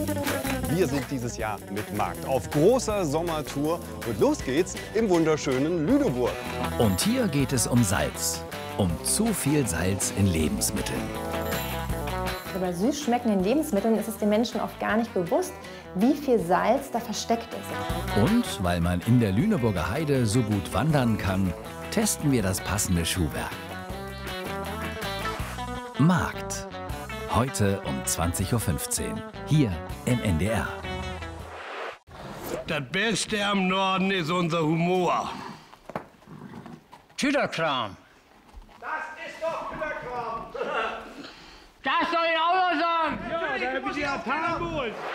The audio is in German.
Wir sind dieses Jahr mit Markt auf großer Sommertour und los geht's im wunderschönen Lüneburg. Und hier geht es um Salz. Um zu viel Salz in Lebensmitteln. Bei süß schmeckenden Lebensmitteln ist es den Menschen oft gar nicht bewusst, wie viel Salz da versteckt ist. Und weil man in der Lüneburger Heide so gut wandern kann, testen wir das passende Schuhwerk. Markt. Heute um 20:15 Uhr. Hier im NDR. Das Beste am Norden ist unser Humor. Tüterkram. Das ist doch Tüterkram. Das soll ich auch noch sagen. Ja, da habe ich die Abteilung.